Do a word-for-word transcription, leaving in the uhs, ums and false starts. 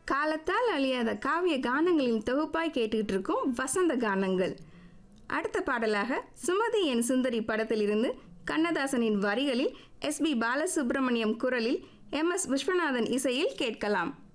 காலத்தால் அழியாத காவிய கானங்களின் தொகுப்பாய் கேட்டுக்கிட்டு இருக்கோம் வசந்த கானங்கள். அடுத்த பாடலாக சுமதி என் சுந்தரி படத்திலிருந்து கண்ணதாசனின் வரிகளில் எஸ் பி பாலசுப்ரமணியம் குரலில் எம் எஸ் விஸ்வநாதன் இசையில் கேட்கலாம்.